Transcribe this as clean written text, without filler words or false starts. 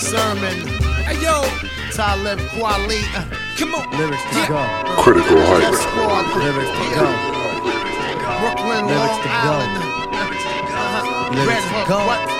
sermon. Hey yo, Talib Kweli. come on. Lyrics to go. Critical Heights. Lyrics to go. Brooklyn, Lyrics Long to go. Island. Lyrics Red to Hook, go. what?